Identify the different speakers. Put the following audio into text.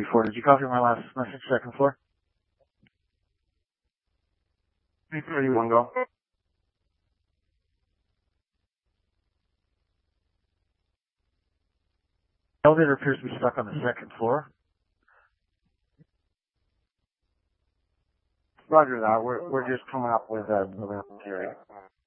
Speaker 1: 334. Did you copy my last message, second floor?
Speaker 2: 331, go.
Speaker 1: Elevator appears to be stuck on the second floor.
Speaker 2: Roger that. We're just coming up with a moving up area.